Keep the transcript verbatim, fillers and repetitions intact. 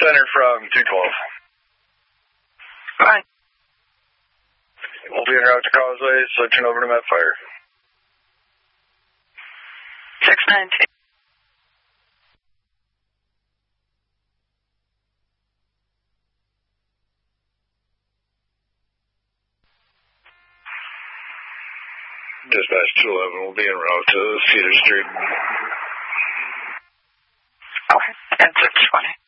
center from two twelve. Fine. We'll be en route to Causeway, so turn over to Met Fire. six nine two. Dispatch two eleven will be en route to Cedar Street. Okay, and six twenty.